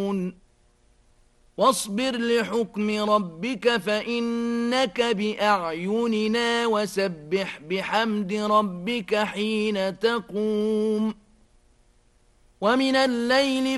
يعلمون واصبر لحكم ربك فإنك بأعيننا وسبح بحمد ربك حين تقوم ومن الليل